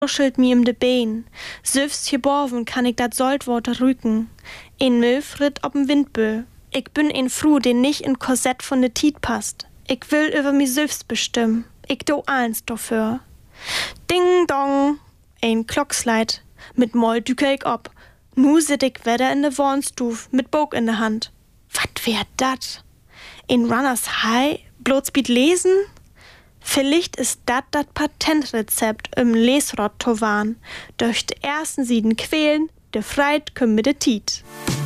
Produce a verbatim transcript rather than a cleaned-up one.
Schild mi im de Bein. Süfst geborven kann ich dat Saltwater rücken. Ein Milf ritt ob'n Windböe. Ich bin ein Fru, den nicht in Korsett von de Tiet passt. Ich will über mi süfst bestimmen. Ich do eins dafür. Ding dong, ein Klocksleit. Mit Moll düke ich ob. Nu sit ich wieder in de Wohnstuf mit Bog in de Hand. Wat wär dat? In Runners High? Bloßbiet lesen? Vielleicht ist dat dat Patentrezept im Lesrott to warn. Durch de ersten sieden quälen, de Freit küm mit de Tiet.